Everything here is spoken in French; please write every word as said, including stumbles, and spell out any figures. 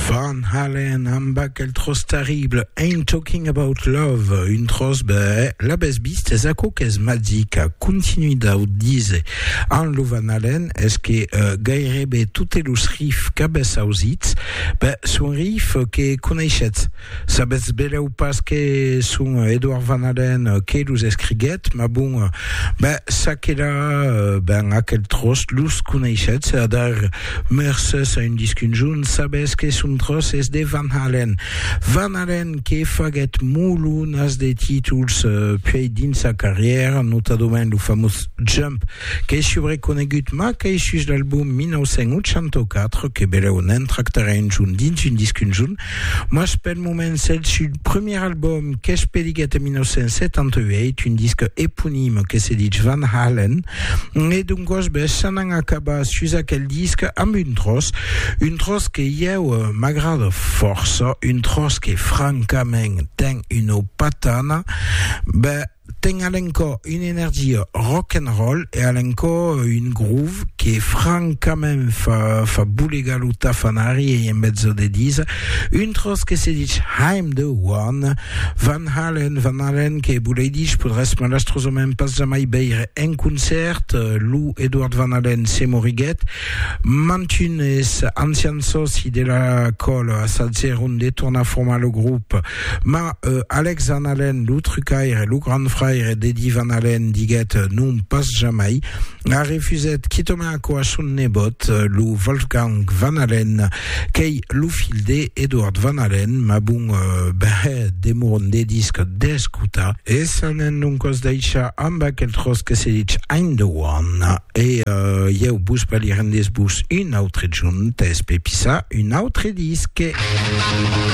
Van Halen, un bac el tros terrible, Ain't Talking About Love, une tros be, la besbiste, ez ako kez madik a continui da ou dize an lo Van Halen, ez ke uh, gairebe tout elus rif kabez auzitz, be son rif ke koneixet. Sabez bele ou pas ke son Edward Van Halen ke lus eskriget, ma bon, be sa ke la, uh, ben akel tros lus koneixet, se adar merses a un diskun joun, sabez ke son tros ez de Van Halen. Van Halen ke faget moulou nas de tituls uh, piei din sa carrière, notadomen lo famous Jump, ke subre konegut ma ke sus l'album mille neuf cent oitante-quatre, ke bele on entraktare un joun dins un diskun joun. Moi spel moment sel sur le premier album ke speliget en mille neuf cent soixante-huit, un disque éponyme ke se dit Van Halen, et donc gos be sanang akaba sus akel disque am un tros, un tros ke yeu uh, m'agrade força, un tros que francament ten une patana, ben ten alenco une énergie rock and roll et alenco une groove qui est francament fa fa boulega luta fanari et en mezzo de dix, une tros que se dit I'm the one. Van Halen, Van Halen que boulei dit podres malastros même pas jamais beire en concert, Lou Edward Van Halen se moriguet, mantunes ancien soci de la colle a salserun de tourna forma le groupe, ma euh, Alex Van Halen, Lou Trucaire et Lou Grand Frère et Deddy Van Halen diguet non pas jamais, a refusé kitoma a quoi son nebot, Lou Wolfgang Van Halen, kei Lou filde Edward Van Halen, ma bon euh, ben demour de disque d'escuta, et sanen donc os d'aicha amba quel tros que se dit I'm the one, et euh, yeu bus palirendes bus une autre joun, tes pepisa, une autre disque.